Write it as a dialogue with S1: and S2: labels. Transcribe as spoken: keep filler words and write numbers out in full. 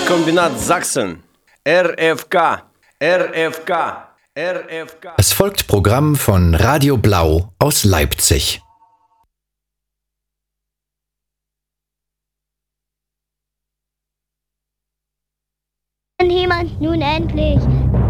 S1: Rundfunkkombinat Sachsen. R F K. R F K. R F K.
S2: Es folgt Programm von Radio Blau aus Leipzig.
S3: Jemand nun endlich